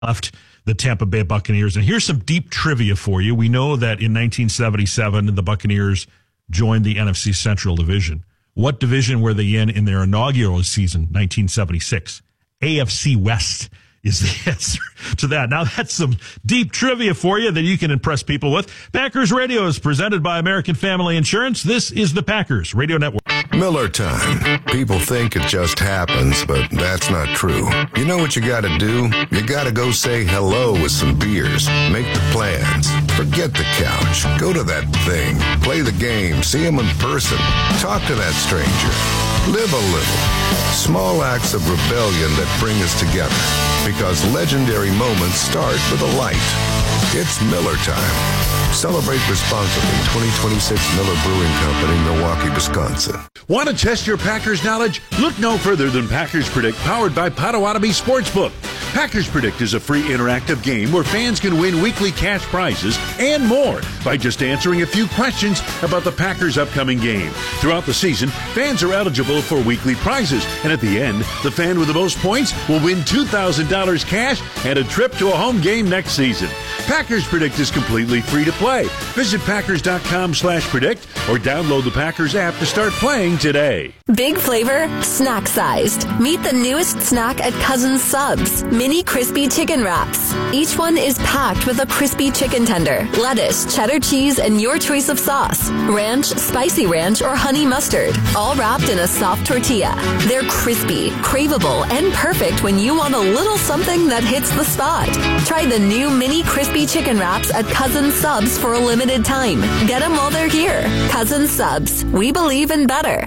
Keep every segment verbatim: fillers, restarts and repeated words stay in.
left the Tampa Bay Buccaneers. And here's some deep trivia for you. We know that in nineteen seventy-seven, the Buccaneers joined the N F C Central Division. What division were they in in their inaugural season, nineteen seventy-six? A F C West is the answer to that. Now, that's some deep trivia for you that you can impress people with. Packers Radio is presented by American Family Insurance. This is the Packers Radio Network. Miller time. People think it just happens, but that's not true. You know what you gotta do? You gotta go say hello with some beers. Make the plans. Forget the couch. Go to that thing. Play the game. See them in person. Talk to that stranger. Live a little. Small acts of rebellion that bring us together. Because legendary moments start with a light. It's Miller time. Celebrate responsibly. twenty twenty-six Miller Brewing Company, Milwaukee, Wisconsin. Want to test your Packers knowledge? Look no further than Packers Predict, powered by Potawatomi Sportsbook. Packers Predict is a free interactive game where fans can win weekly cash prizes and more by just answering a few questions about the Packers' upcoming game. Throughout the season, fans are eligible for weekly prizes, and at the end, the fan with the most points will win two thousand dollars cash and a trip to a home game next season. Packers Predict is completely free to play. Visit Packers.com slash predict or download the Packers app to start playing today. Big flavor, snack sized. Meet the newest snack at Cousins Subs. Mini crispy chicken wraps. Each one is packed with a crispy chicken tender, lettuce, cheddar cheese, and your choice of sauce. Ranch, spicy ranch, or honey mustard. All wrapped in a soft tortilla. They're crispy, craveable, and perfect when you want a little something that hits the spot. Try the new mini crispy chicken wraps at Cousins Subs for a limited time. Get them while they're here. Cousins Subs. We believe in better.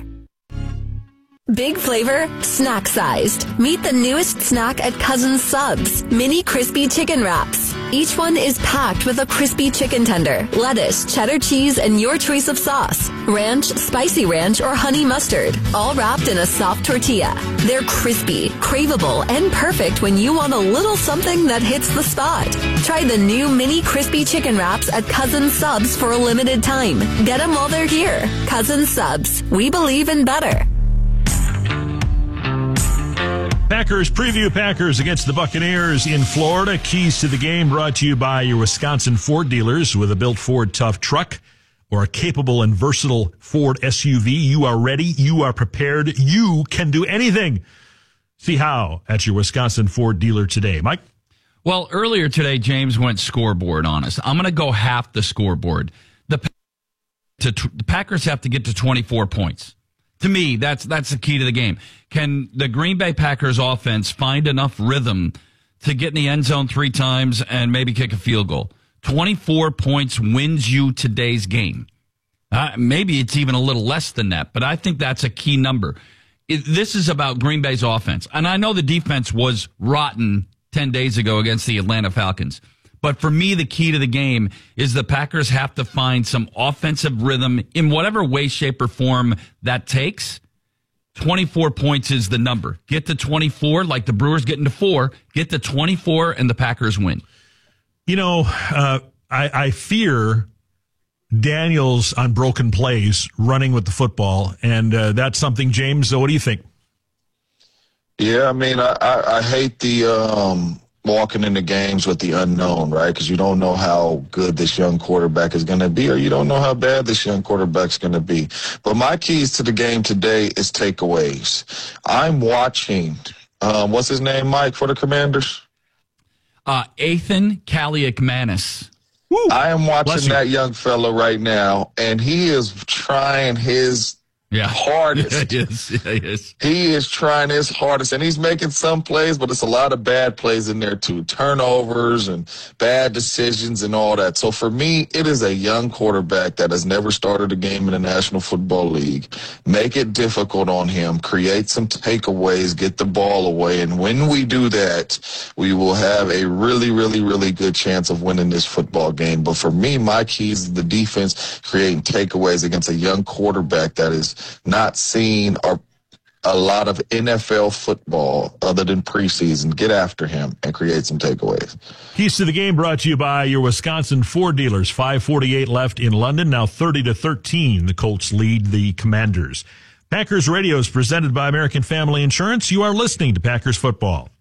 Big flavor, snack sized. Meet the newest snack at Cousins Subs. Mini crispy chicken wraps. Each one is packed with a crispy chicken tender, lettuce, cheddar cheese, and your choice of sauce. Ranch, spicy ranch, or honey mustard. All wrapped in a soft tortilla. They're crispy, craveable, and perfect when you want a little something that hits the spot. Try the new mini crispy chicken wraps at Cousins Subs for a limited time. Get them while they're here. Cousins Subs. We believe in better. Packers preview. Packers against the Buccaneers in Florida. Keys to the game brought to you by your Wisconsin Ford dealers. With a built Ford tough truck or a capable and versatile Ford S U V, you are ready, you are prepared, you can do anything. See how at your Wisconsin Ford dealer today. Mike? Well, earlier today, James went scoreboard on us. I'm going to go half the scoreboard. The, to, the Packers have to get to twenty-four points. To me, that's that's the key to the game. Can the Green Bay Packers offense find enough rhythm to get in the end zone three times and maybe kick a field goal? twenty-four points wins you today's game. Uh, maybe it's even a little less than that, but I think that's a key number. It, this is about Green Bay's offense. And I know the defense was rotten ten days ago against the Atlanta Falcons. But for me, the key to the game is the Packers have to find some offensive rhythm in whatever way, shape, or form that takes. twenty-four points is the number. Get to twenty-four, like the Brewers getting to four. Get to twenty-four, and the Packers win. You know, uh, I, I fear Daniels on broken plays running with the football, and uh, that's something, James, so what do you think? Yeah, I mean, I, I, I hate the um, walking into games with the unknown, right? Because you don't know how good this young quarterback is going to be, or you don't know how bad this young quarterback's going to be. But my keys to the game today is takeaways. I'm watching, um, what's his name, Mike, for the Commanders? Uh, Ethan Kaliakmanis. Woo. I am watching that young fella right now, and he is trying his Yeah. hardest. Yeah, yes, yeah, yes. He is trying his hardest, and he's making some plays, but it's a lot of bad plays in there too. Turnovers and bad decisions and all that. So for me, it is a young quarterback that has never started a game in the National Football League. Make it difficult on him. Create some takeaways. Get the ball away. And when we do that, we will have a really, really, really good chance of winning this football game. But for me, my keys is the defense, creating takeaways against a young quarterback that is not seen or a lot of N F L football other than preseason. Get after him and create some takeaways. Keys to the game brought to you by your Wisconsin Ford dealers. five forty-eight left in London. Now thirty to thirteen. The Colts lead the Commanders. Packers Radio is presented by American Family Insurance. You are listening to Packers Football.